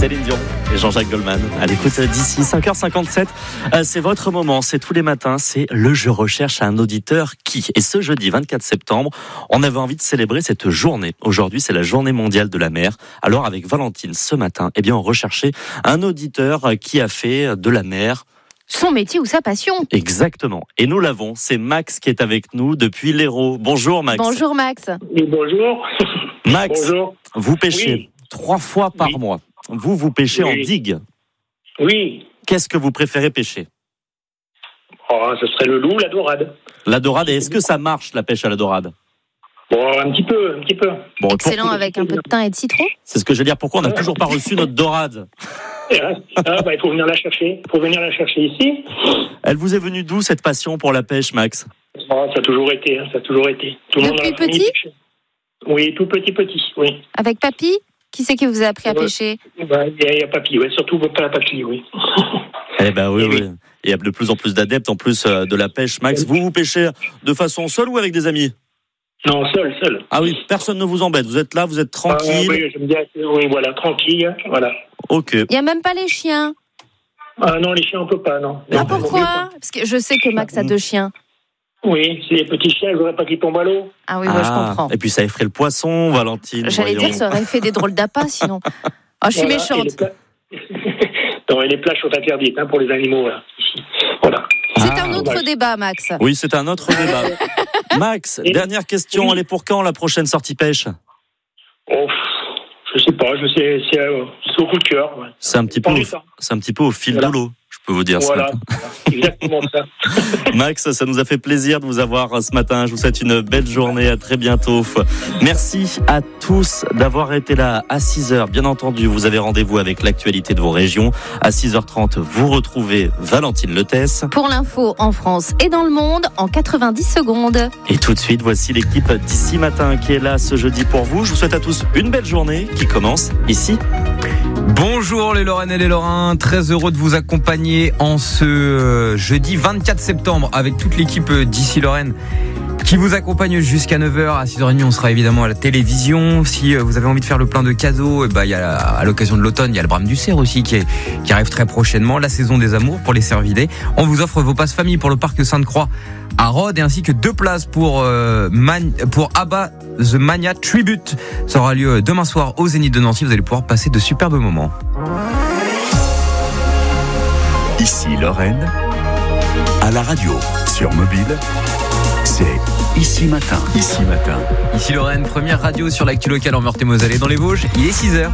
Céline Dion et Jean-Jacques Goldman à l'écoute d'ici 5h57. C'est votre moment, c'est tous les matins, c'est le Je recherche un auditeur qui. Et ce jeudi 24 septembre, on avait envie de célébrer cette journée. Aujourd'hui, c'est la journée mondiale de la mer. Alors avec Valentine, ce matin, on recherchait un auditeur qui a fait de la mer son métier ou sa passion. Exactement. Et nous l'avons, c'est Max qui est avec nous depuis l'Hérault. Bonjour Max. Bonjour Max. Oui, bonjour. Max, bonjour. Vous pêchez 3 fois par mois. Vous pêchez en digue. Oui. Qu'est-ce que vous préférez pêcher ? Ce serait le loup, la dorade. La dorade, et est-ce que ça marche la pêche à la dorade ? Un petit peu. Bon, excellent, avec un peu de thym et de citron. C'est ce que je veux dire, pourquoi on n'a toujours pas reçu notre dorade ? Il faut venir la chercher. Ici. Elle vous est venue d'où cette passion pour la pêche, Max ? Ça a toujours été. Tout le monde depuis petit ? Oui, tout petit, oui. Avec papy ? Qui c'est qui vous a appris à pêcher ? Il y a papy, surtout pas papy, oui. Oui. Il y a de plus en plus d'adeptes en plus de la pêche. Max, vous pêchez de façon seule ou avec des amis ? Non, seul. Ah oui, personne ne vous embête. Vous êtes là, vous êtes tranquille. Oui, j'aime bien. Oui, voilà, tranquille, voilà. Ok. Il n'y a même pas les chiens ? Non, les chiens, on peut pas, non. Pourquoi ? Parce que je sais que Max a 2 chiens. Oui, c'est les petits chiens, je voudrais pas qu'ils tombent à l'eau. Ah oui, moi je comprends. Et puis ça effraie le poisson, Valentine. J'allais dire, ça aurait fait des drôles d'appâts sinon. Je suis méchante. Et les plages sont interdites pour les animaux, là, ici. Voilà. C'est un autre débat, Max. Oui, c'est un autre débat. Max, dernière question, elle est pour quand la prochaine sortie pêche ? Je sais pas, c'est au coup de cœur. Ouais. C'est un petit peu au fil de l'eau, je peux vous dire. Voilà, exactement ça. Max, ça nous a fait plaisir de vous avoir ce matin. Je vous souhaite une belle journée, à très bientôt. Merci à tous d'avoir été là à 6h. Bien entendu, vous avez rendez-vous avec l'actualité de vos régions. À 6h30, vous retrouvez Valentine Letès. Pour l'info en France et dans le monde, en 90 secondes. Et tout de suite, voici l'équipe d'ici matin qui est là ce jeudi pour vous. Je vous souhaite à tous une belle journée qui commence ici. Bonjour les Lorraines et les Lorrains, très heureux de vous accompagner en ce jeudi 24 septembre avec toute l'équipe d'ici Lorraine qui vous accompagne jusqu'à 9h. À 6h30, on sera évidemment à la télévision. Si vous avez envie de faire le plein de cadeaux, il y a, à l'occasion de l'automne, il y a le Brame du Cerf aussi qui arrive très prochainement, la saison des amours pour les cervidés. On vous offre vos passes famille pour le parc Sainte-Croix à Rhodes et ainsi que 2 places pour ABBA The Mania Tribute. Ça aura lieu demain soir au Zénith de Nancy. Vous allez pouvoir passer de superbes moments. Ici Lorraine, à la radio, sur mobile, c'est Ici Matin. Ici Lorraine, première radio sur l'actu locale en Meurthe-et-Moselle et dans les Vosges. Il est 6h.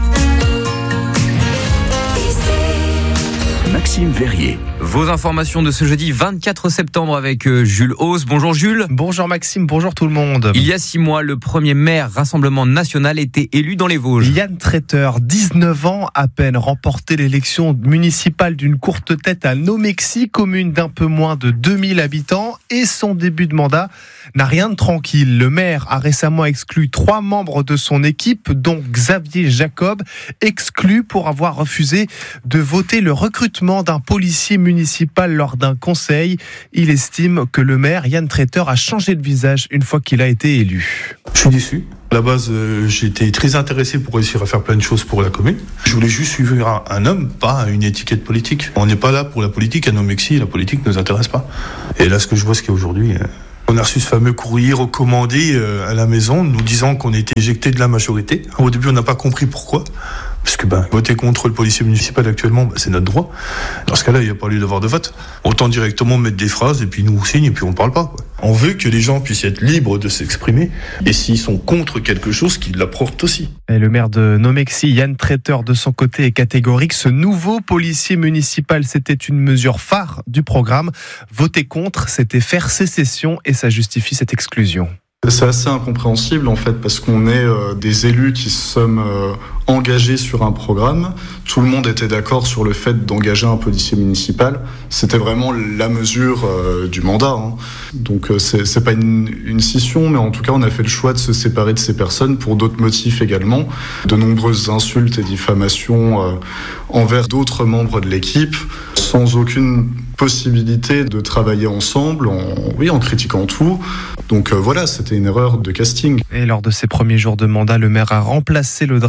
Maxime Verrier. Vos informations de ce jeudi 24 septembre avec Jules Hauss. Bonjour Jules. Bonjour Maxime, bonjour tout le monde. Il y a 6 mois, le premier maire Rassemblement National était élu dans les Vosges. Yann Traiteur, 19 ans à peine, remporté l'élection municipale d'une courte tête à Nomexy, commune d'un peu moins de 2000 habitants, et son début de mandat n'a rien de tranquille. Le maire a récemment exclu 3 membres de son équipe, dont Xavier Jacob, exclu pour avoir refusé de voter le recrutement d'un policier municipal lors d'un conseil. Il estime que le maire Yann Traiteur a changé de visage une fois qu'il a été élu. Je suis déçu. À la base, j'étais très intéressé pour réussir à faire plein de choses pour la commune. Je voulais juste suivre un homme, pas une étiquette politique. On n'est pas là pour la politique. À Nomexy, la politique ne nous intéresse pas. Et là, ce que je vois, c'est qu'aujourd'hui, on a reçu ce fameux courrier recommandé à la maison, nous disant qu'on était éjecté de la majorité. Au début, on n'a pas compris pourquoi. Parce que voter contre le policier municipal actuellement, c'est notre droit. Dans ce cas-là, il n'y a pas lieu d'avoir de vote. Autant directement mettre des phrases et puis nous on signe et puis on ne parle pas. On veut que les gens puissent être libres de s'exprimer. Et s'ils sont contre quelque chose, qu'ils l'apportent aussi. Et le maire de Nomexy, Yann Traiteur, de son côté, est catégorique. Ce nouveau policier municipal, c'était une mesure phare du programme. Voter contre, c'était faire sécession et ça justifie cette exclusion. C'est assez incompréhensible en fait parce qu'on est des élus qui sommes engagés sur un programme. Tout le monde était d'accord sur le fait d'engager un policier municipal. C'était vraiment la mesure du mandat. Donc c'est pas une scission, mais en tout cas on a fait le choix de se séparer de ces personnes pour d'autres motifs également. De nombreuses insultes et diffamations envers d'autres membres de l'équipe, sans aucune possibilité de travailler ensemble, en critiquant tout. Donc voilà, c'était une erreur de casting. Et lors de ses premiers jours de mandat, le maire a remplacé le drapeau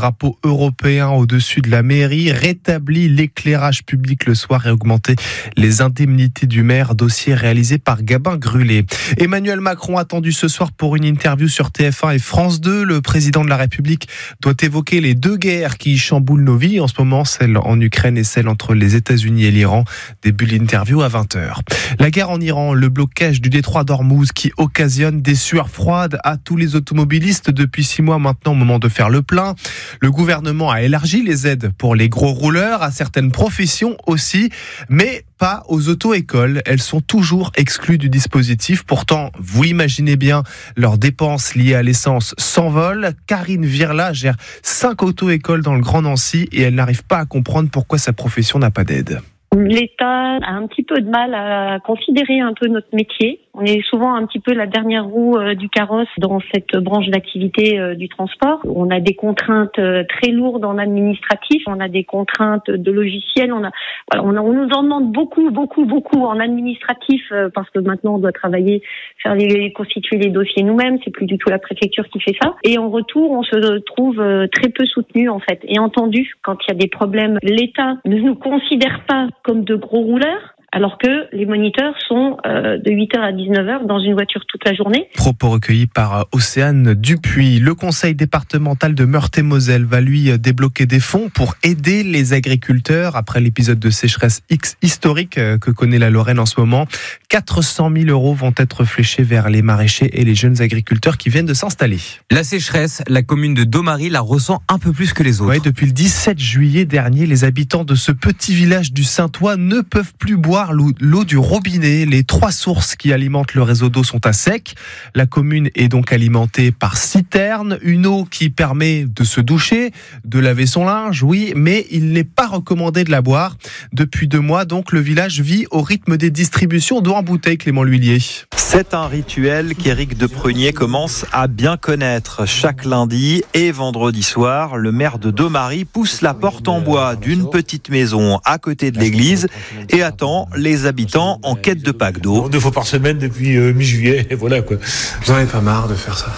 européen au-dessus de la mairie, rétablit l'éclairage public le soir et augmenté les indemnités du maire, dossier réalisé par Gabin Grulé. Emmanuel Macron attendu ce soir pour une interview sur TF1 et France 2. Le président de la République doit évoquer les deux guerres qui chamboulent nos vies en ce moment, celle en Ukraine et celle entre les États-Unis et l'Iran. Début de l'interview à 20h. La guerre en Iran, le blocage du détroit d'Ormuz qui occasionne des sueurs froides à tous les automobilistes depuis 6 mois maintenant au moment de faire le plein. Le gouvernement a élargi les aides pour les gros rouleurs, à certaines professions aussi, mais pas aux auto-écoles. Elles sont toujours exclues du dispositif. Pourtant, vous l'imaginez bien, leurs dépenses liées à l'essence s'envolent. Karine Virla gère 5 auto-écoles dans le Grand Nancy et elle n'arrive pas à comprendre pourquoi sa profession n'a pas d'aide. L'État a un petit peu de mal à considérer un peu notre métier. On est souvent un petit peu la dernière roue du carrosse dans cette branche d'activité du transport. On a des contraintes très lourdes en administratif, on a des contraintes de logiciels, on nous en demande beaucoup en administratif parce que maintenant on doit travailler, constituer les dossiers nous-mêmes, c'est plus du tout la préfecture qui fait ça. Et en retour, on se trouve très peu soutenu en fait et entendu quand il y a des problèmes. L'État ne nous considère pas comme de gros rouleurs, alors que les moniteurs sont de 8h à 19h dans une voiture toute la journée. Propos recueillis par Océane Dupuis. Le conseil départemental de Meurthe-et-Moselle va lui débloquer des fonds pour aider les agriculteurs après l'épisode de sécheresse historique que connaît la Lorraine en ce moment. 400 000 € vont être fléchés vers les maraîchers et les jeunes agriculteurs qui viennent de s'installer. La sécheresse, la commune de Domary la ressent un peu plus que les autres. Oui, depuis le 17 juillet dernier, les habitants de ce petit village du Saintois ne peuvent plus boire l'eau du robinet. Les 3 sources qui alimentent le réseau d'eau sont à sec. La commune est donc alimentée par citerne, une eau qui permet de se doucher, de laver son linge, oui, mais il n'est pas recommandé de la boire. Depuis 2 mois, donc, le village vit au rythme des distributions d'eau en bouteille, Clément L'Huillier. C'est un rituel qu'Éric de Prunier commence à bien connaître. Chaque lundi et vendredi soir, le maire de Domary pousse la porte en bois d'une petite maison à côté de l'église et attend les habitants en quête de pack d'eau. 2 fois par semaine depuis mi-juillet, et voilà quoi. J'en ai pas marre de faire ça.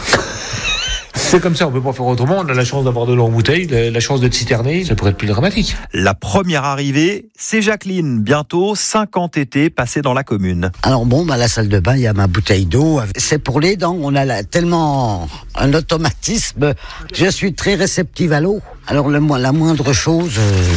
C'est comme ça, on peut pas faire autrement. On a la chance d'avoir de l'eau en bouteille, la chance d'être citerné, ça pourrait être plus dramatique. La première arrivée, c'est Jacqueline. Bientôt 50 étés passés dans la commune. Alors la salle de bain, il y a ma bouteille d'eau. C'est pour les dents. On a tellement un automatisme. Je suis très réceptive à l'eau. Alors la moindre chose,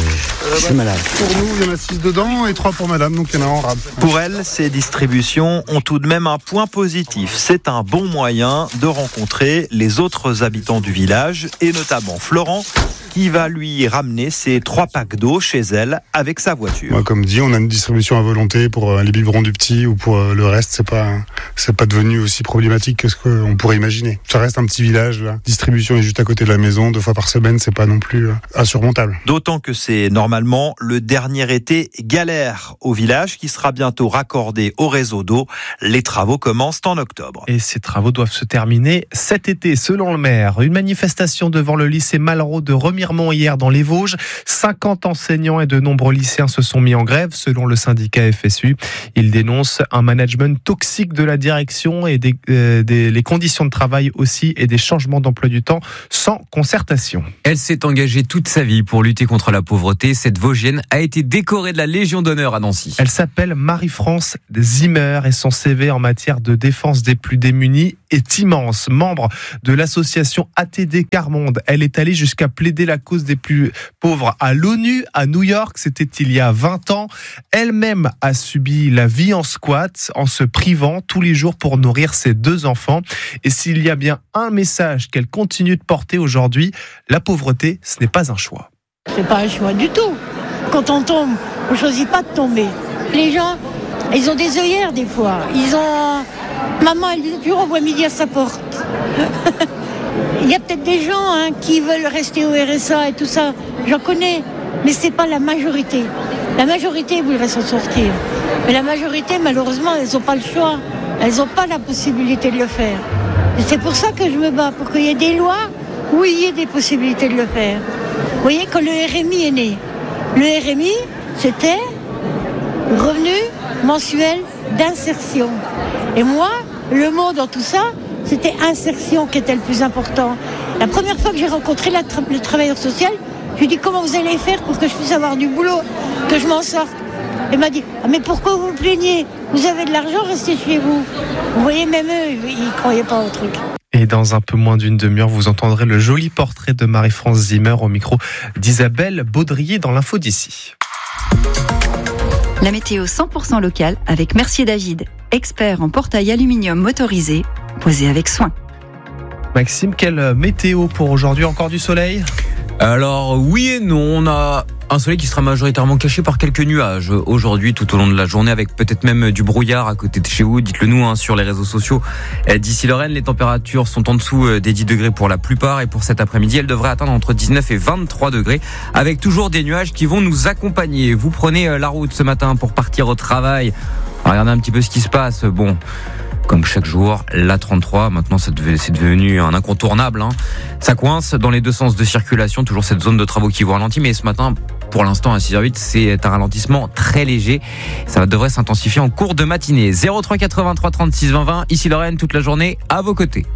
je suis malade. Pour nous, il y en a 6 dedans et 3 pour madame, donc il y en a en rab. Pour elle, ces distributions ont tout de même un point positif. C'est un bon moyen de rencontrer les autres habitants du village et notamment Florent qui va lui ramener ses 3 packs d'eau chez elle avec sa voiture. Comme dit, on a une distribution à volonté pour les biberons du petit ou pour le reste, c'est pas devenu aussi problématique que ce qu'on pourrait imaginer. Ça reste un petit village, la distribution est juste à côté de la maison, 2 fois par semaine, c'est pas non plus insurmontable. D'autant que c'est normalement le dernier été galère au village qui sera bientôt raccordé au réseau d'eau. Les travaux commencent en octobre. Et ces travaux doivent se terminer cet été, selon le maire. Une manifestation devant le lycée Malraux de Remiremont hier dans les Vosges. 50 enseignants et de nombreux lycéens se sont mis en grève, selon le syndicat FSU. Ils dénoncent un management toxique de la direction et les conditions de travail aussi et des changements d'emploi du temps sans concertation. Elle s'est engagée toute sa vie pour lutter contre la pauvreté. Cette Vosgienne a été décorée de la Légion d'honneur à Nancy. Elle s'appelle Marie-France Zimmer et son CV en matière de défense des plus démunis est immense. Membre de l'association ATD Quart-Monde, elle est allée jusqu'à plaider la cause des plus pauvres à l'ONU, à New York, c'était il y a 20 ans. Elle-même a subi la vie en squat, en se privant tous les jours pour nourrir ses 2 enfants. Et s'il y a bien un message qu'elle continue de porter aujourd'hui, la pauvreté, ce n'est pas un choix. C'est pas un choix du tout. Quand on tombe, on ne choisit pas de tomber. Les gens, ils ont des œillères des fois. Maman, elle dit toujours on voit midi à sa porte. Il y a peut-être des gens qui veulent rester au RSA et tout ça. J'en connais, mais c'est pas la majorité. La majorité voudrait s'en sortir. Mais la majorité, malheureusement, elles n'ont pas le choix. Elles n'ont pas la possibilité de le faire. Et c'est pour ça que je me bats, pour qu'il y ait des lois où il y ait des possibilités de le faire. Vous voyez, quand le RMI est né, le RMI, c'était revenu mensuel d'insertion. Et moi, le mot dans tout ça, c'était insertion qui était le plus important. La première fois que j'ai rencontré le travailleur social, Je lui ai dit, comment vous allez faire pour que je puisse avoir du boulot, que je m'en sorte? Elle m'a dit, ah, mais pourquoi vous vous plaignez? Vous avez de l'argent, restez chez vous. Vous voyez, même eux, ils ne croyaient pas au truc. Et dans un peu moins d'une demi-heure, vous entendrez le joli portrait de Marie-France Zimmer au micro d'Isabelle Baudrier dans l'info d'ici. La météo 100% locale avec Mercier David, expert en portail aluminium motorisé, posé avec soin. Maxime, quelle météo pour aujourd'hui? Encore du soleil? Alors oui et non, on a un soleil qui sera majoritairement caché par quelques nuages aujourd'hui tout au long de la journée, avec peut-être même du brouillard à côté de chez vous. Dites-le nous sur les réseaux sociaux. D'ici Lorraine, les températures sont en dessous des 10 degrés pour la plupart, et pour cet après-midi, elles devraient atteindre entre 19 et 23 degrés, avec toujours des nuages qui vont nous accompagner. Vous prenez la route ce matin pour partir au travail. Regardez un petit peu ce qui se passe. Bon, comme chaque jour, la 33, maintenant c'est devenu un incontournable. Ça coince dans les deux sens de circulation, toujours cette zone de travaux qui vous ralentit, mais ce matin, pour l'instant à 6h08, c'est un ralentissement très léger. Ça devrait s'intensifier en cours de matinée. 03 83 36 20 20, ici Lorraine, toute la journée à vos côtés.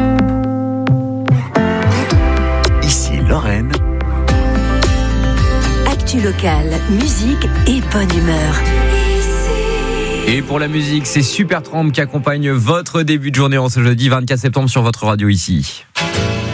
Ici Lorraine. Actu locale, musique et bonne humeur. Et pour la musique, c'est Supertramp qui accompagne votre début de journée en ce jeudi 24 septembre sur votre radio ici.